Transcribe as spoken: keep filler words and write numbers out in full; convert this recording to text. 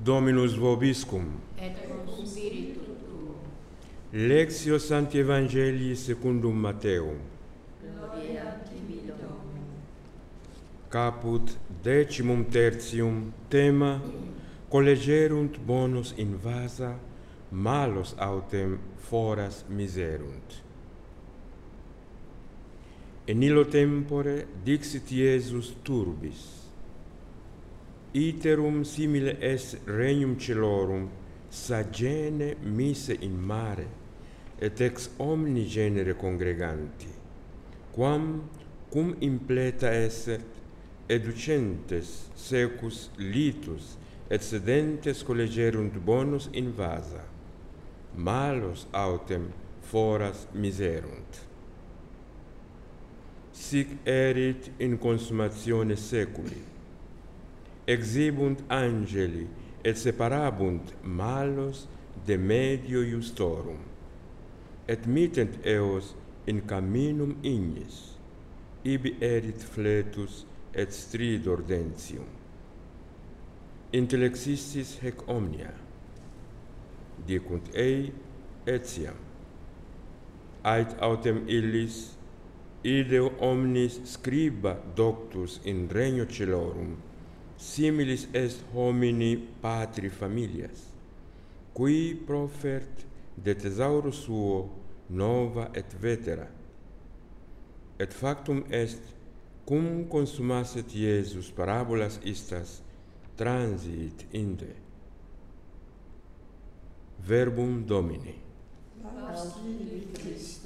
Dominus vobiscum. Et cum spiritu tuo. Lectio Sancti Evangelii secundum Matteum. Gloria tibi, Dominus. Caput decimum tertium, tema collegerunt bonus in vasa, malos autem foras miserunt. In illo tempore dixit Iesus turbis: iterum simile est regnum celorum sagene mise in mare, et ex omni genere congreganti, quam cum impleta esset, educentes secus litus et sedentes collegerunt bonus in vasa, malos autem foras miserunt. Sic erit in consumatione seculi. Exibunt angeli et separabunt malos de medio justorum, et mittent eos in caminum ignis, ibi erit fletus et stridor dentium. Intellexistis hec omnia, dicunt ei etiam. Ait autem illis, ideo omnis scriba doctus in regno celorum, similis est homini patri familias, qui profert de thesauro suo nova et vetera. Et factum est, cum consumasset Iesus parabolas istas, transit inde. Verbum Domini. Pax tibi Christi.